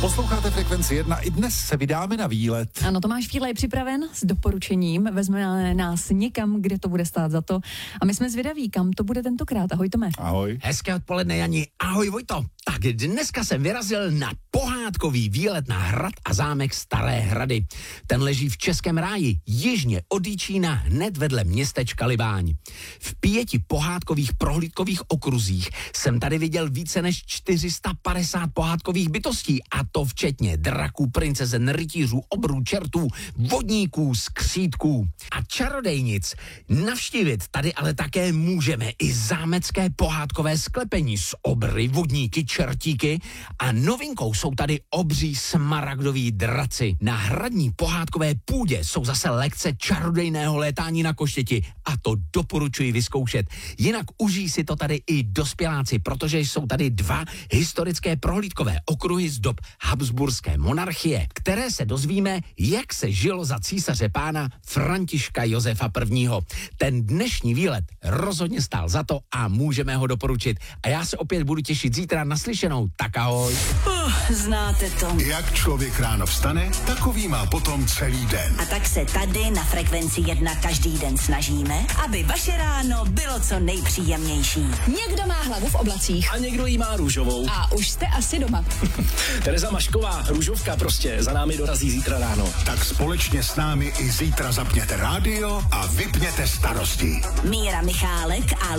Posloucháte Frekvenci 1, i dnes se vydáme na výlet. Ano, Tomáš Fíle je připraven s doporučením, vezme nás někam, kde to bude stát za to. A my jsme zvědaví, kam to bude tentokrát. Ahoj, Tome. Ahoj. Hezké odpoledne, Jani. Ahoj, Vojto. Tak dneska jsem vyrazil na pohádkový výlet na hrad a zámek Staré Hrady. Ten leží v Českém ráji, jižně od Jičína, hned vedle městečka Libáň. V 5 pohádkových prohlídkových okruzích jsem tady viděl více než 450 pohádkových bytostí, a to včetně draků, princezen, rytířů, obrů, čertů, vodníků, skřítků a čarodejnic. Navštívit tady ale také můžeme i zámecké pohádkové sklepení s obry, vodníky, čertíky, a novinkou jsou tady obří smaragdoví draci. Na hradní pohádkové půdě jsou zase lekce čarodejného létání na koštěti, a to doporučuji vyzkoušet. Jinak užijí si to tady i dospěláci, protože jsou tady 2 historické prohlídkové okruhy z dob habsburské monarchie, které se dozvíme, jak se žilo za císaře pána Františka Josefa I. Ten dnešní výlet rozhodně stál za to a můžeme ho doporučit. A já se opět budu těšit zítra naslyšenou. Tak ahoj. Znáte to. Jak člověk ráno vstane, takový má potom celý den. A tak se tady na Frekvenci 1 každý den snažíme, aby vaše ráno bylo co nejpříjemnější. Někdo má hlavu v oblacích. A někdo jí má růžovou. A už jste asi doma. Tereza Mašková, růžovka prostě, za námi dorazí zítra ráno. Tak společně s námi i zítra zapněte rádio a vypněte starosti. Míra Michálek a